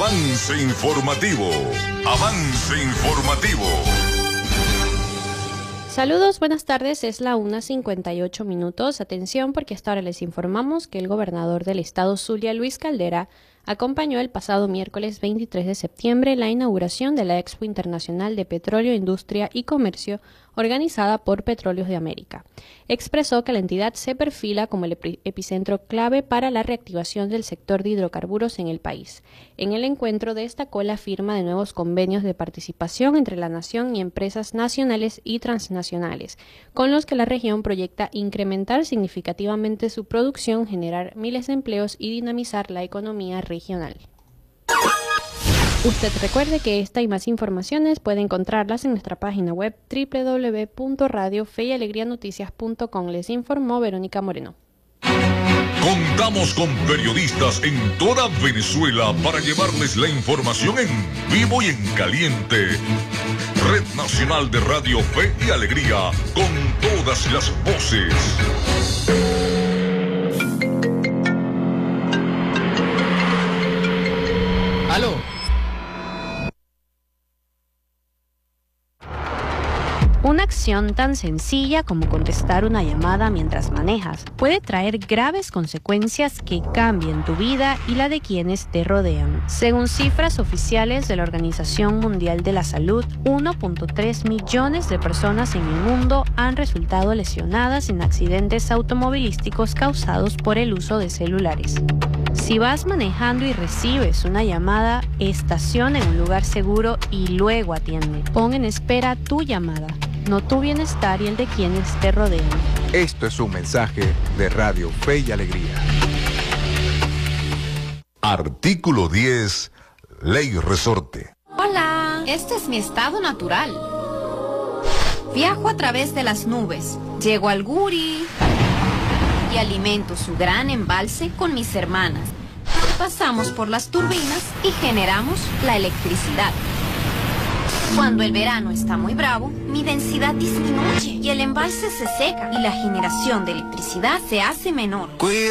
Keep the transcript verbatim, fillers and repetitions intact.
Avance informativo. Avance informativo. Saludos, buenas tardes, es la una cincuenta y ocho minutos. Atención porque hasta ahora les informamos que el gobernador del estado Zulia, Luis Caldera, acompañó el pasado miércoles veintitrés de septiembre la inauguración de la Expo Internacional de Petróleo, Industria y Comercio organizada por Petróleos de América. Expresó que la entidad se perfila como el epicentro clave para la reactivación del sector de hidrocarburos en el país. En el encuentro destacó la firma de nuevos convenios de participación entre la nación y empresas nacionales y transnacionales, con los que la región proyecta incrementar significativamente su producción, generar miles de empleos y dinamizar la economía regional. Usted recuerde que esta y más informaciones puede encontrarlas en nuestra página web doble u doble u doble u punto radio fe y alegría noticias punto com. Les informó Verónica Moreno. Contamos con periodistas en toda Venezuela para llevarles la información en vivo y en caliente. Red Nacional de Radio Fe y Alegría, con todas las voces. ¡Aló! Una acción tan sencilla como contestar una llamada mientras manejas puede traer graves consecuencias que cambien tu vida y la de quienes te rodean. Según cifras oficiales de la Organización Mundial de la Salud, uno punto tres millones de personas en el mundo han resultado lesionadas en accidentes automovilísticos causados por el uso de celulares. Si vas manejando y recibes una llamada, estaciona en un lugar seguro y luego atiende. Pon en espera tu llamada, no tu bienestar y el de quienes te rodean. Esto es un mensaje de Radio Fe y Alegría. Artículo diez, Ley Resorte. Hola, este es mi estado natural. Viajo a través de las nubes, llego al Guri y alimento su gran embalse con mis hermanas. Pasamos por las turbinas y generamos la electricidad. Cuando el verano está muy bravo, mi densidad disminuye y el embalse se seca y la generación de electricidad se hace menor.